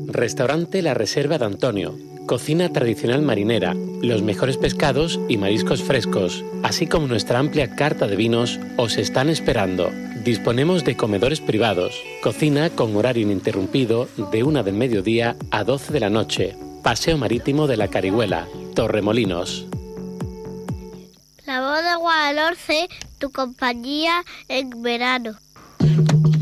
Restaurante La Reserva de Antonio. Cocina tradicional marinera, los mejores pescados y mariscos frescos, así como nuestra amplia carta de vinos, os están esperando. Disponemos de comedores privados, cocina con horario ininterrumpido de 1 del mediodía a 12 de la noche. Paseo Marítimo de la Carihuela, Torremolinos. La voz de Guadalhorce, tu compañía en verano.